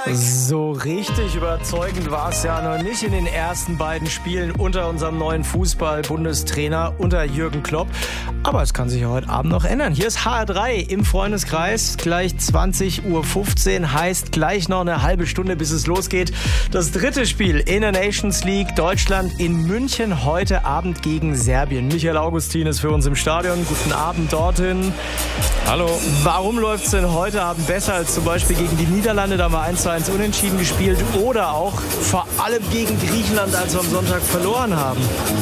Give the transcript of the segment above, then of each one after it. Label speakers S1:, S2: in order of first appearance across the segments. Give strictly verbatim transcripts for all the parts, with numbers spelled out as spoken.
S1: So richtig überzeugend war es ja noch nicht in den ersten beiden Spielen unter unserem neuen Fußball-Bundestrainer, unter Jürgen Klopp. Aber es kann sich ja heute Abend noch ändern. Hier ist H R drei im Freundeskreis, gleich zwanzig Uhr fünfzehn, heißt gleich noch eine halbe Stunde, bis es losgeht. Das dritte Spiel in der Nations League, Deutschland in München, heute Abend gegen Serbien. Michael Augustin ist für uns im Stadion. Guten Abend dorthin.
S2: Hallo.
S1: Warum läuft es denn heute Abend besser als zum Beispiel gegen die Niederlande? Da haben wir eins zu eins unentschieden gespielt. Oder auch vor allem gegen Griechenland, als wir am Sonntag verloren haben.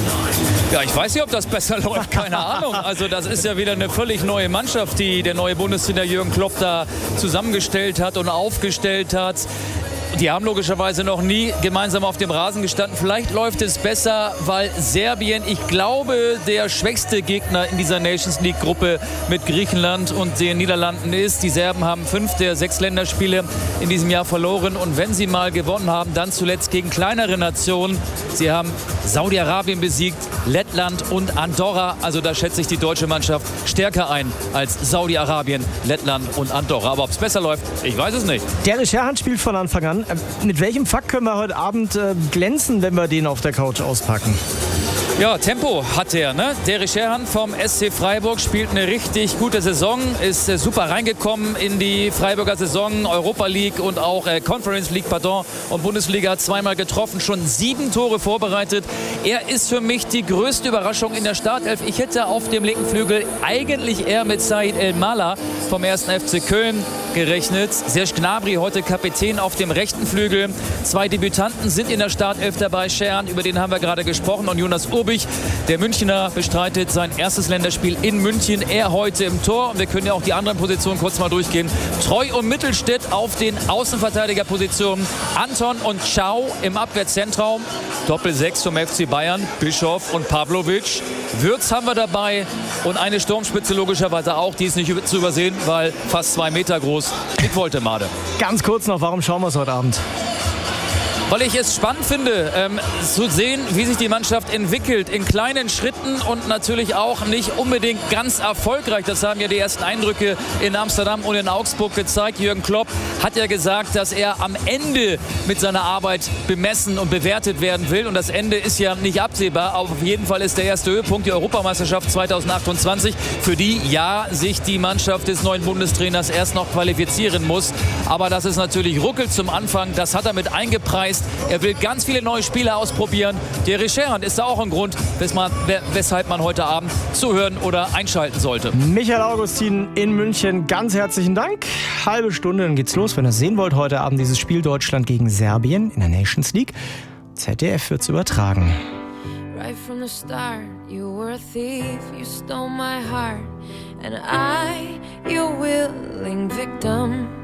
S2: Ja, ich weiß nicht, ob das besser läuft. Keine Ahnung. Also das ist ja wieder eine völlig neue Mannschaft, die der neue Bundestrainer Jürgen Klopp da zusammengestellt hat und aufgestellt hat. Die haben logischerweise noch nie gemeinsam auf dem Rasen gestanden. Vielleicht läuft es besser, weil Serbien, ich glaube, der schwächste Gegner in dieser Nations League-Gruppe mit Griechenland und den Niederlanden ist. Die Serben haben fünf der sechs Länderspiele in diesem Jahr verloren. Und wenn sie mal gewonnen haben, dann zuletzt gegen kleinere Nationen. Sie haben Saudi-Arabien besiegt, Lettland und Andorra. Also da schätze ich die deutsche Mannschaft stärker ein als Saudi-Arabien, Lettland und Andorra. Aber ob es besser läuft, ich weiß es nicht.
S1: Der Scherhan spielt von Anfang an. Mit welchem Fakt können wir heute Abend äh, glänzen, wenn wir den auf der Couch auspacken?
S2: Ja, Tempo hat er, ne? Der Scherhan vom S C Freiburg spielt eine richtig gute Saison, ist äh, super reingekommen in die Freiburger Saison, Europa League und auch äh, Conference League, pardon, und Bundesliga, zweimal getroffen, schon sieben Tore vorbereitet. Er ist für mich die größte Überraschung in der Startelf. Ich hätte auf dem linken Flügel eigentlich eher mit Said El-Mala vom ersten F C Köln gerechnet. Serge Gnabry, heute Kapitän auf dem rechten Flügel. Zwei Debütanten sind in der Startelf dabei, Scherhan, über den haben wir gerade gesprochen, und Jonas Urbich. Der Münchner bestreitet sein erstes Länderspiel in München. Er heute im Tor. Und wir können ja auch die anderen Positionen kurz mal durchgehen. Treu und Mittelstädt auf den Außenverteidigerpositionen. Anton und Schau im Abwehrzentrum. Doppel-Sechs vom F C Bayern. Bischof und Pavlovic. Würz haben wir dabei. Und eine Sturmspitze logischerweise auch. Die ist nicht zu übersehen, weil fast zwei Meter groß. Nick Woltemade.
S1: Ganz kurz noch, warum schauen wir es heute Abend?
S2: Weil ich es spannend finde, ähm, zu sehen, wie sich die Mannschaft entwickelt. In kleinen Schritten und natürlich auch nicht unbedingt ganz erfolgreich. Das haben ja die ersten Eindrücke in Amsterdam und in Augsburg gezeigt. Jürgen Klopp hat ja gesagt, dass er am Ende mit seiner Arbeit bemessen und bewertet werden will. Und das Ende ist ja nicht absehbar. Aber auf jeden Fall ist der erste Höhepunkt die Europameisterschaft zweitausendachtundzwanzig, für die ja sich die Mannschaft des neuen Bundestrainers erst noch qualifizieren muss. Aber das ist natürlich ruckelt zum Anfang. Das hat er mit eingepreist. Er will ganz viele neue Spieler ausprobieren. Der Scherhan ist da auch ein Grund, weshalb man heute Abend zuhören oder einschalten sollte.
S1: Michael Augustin in München, ganz herzlichen Dank. Halbe Stunde, dann geht's los. Wenn ihr sehen wollt, heute Abend dieses Spiel Deutschland gegen Serbien in der Nations League. Z D F wird's übertragen.
S3: Right from the start, you were a thief, you stole my heart, and I, your willing victim.